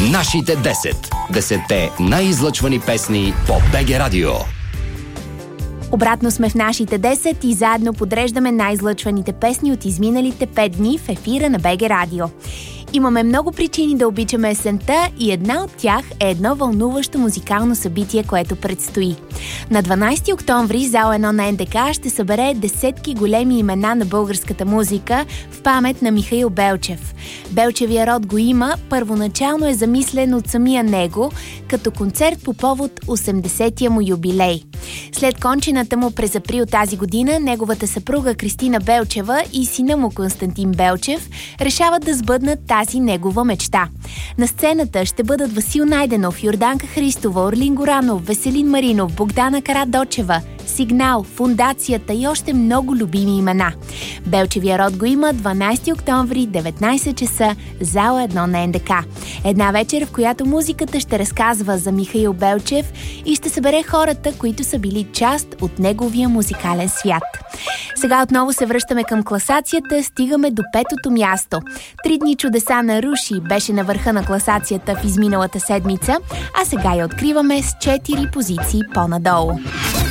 Нашите 10. 10-те най-излъчвани песни по БГ Радио. Обратно сме в нашите 10 и заедно подреждаме най-излъчваните песни от изминалите 5 дни в ефира на БГ Радио. Имаме много причини да обичаме есента и една от тях е едно вълнуващо музикално събитие, което предстои. На 12 октомври зала 1 на НДК ще събере десетки големи имена на българската музика в памет на Михаил Белчев. Белчевия род го има, първоначално е замислен от самия него, като концерт по повод 80-тия му юбилей. След кончината му през април тази година, неговата съпруга Кристина Белчева и сина му Константин Белчев решават да сбъднат тази негова мечта. На сцената ще бъдат Васил Найденов, Йорданка Христова, Орлин Горанов, Веселин Маринов, Богдана Карадочева, Сигнал, Фундацията и още много любими имена. Белчевия род го има 12 октомври, 19 часа, зала 1 на НДК. Една вечер, в която музиката ще разказва за Михаил Белчев и ще събере хората, които са били част от неговия музикален свят. Сега отново се връщаме към класацията, стигаме до 5-то място. 3 дни чудеса на Руши беше на върха на класацията в изминалата седмица, а сега я откриваме с 4 позиции по-надолу.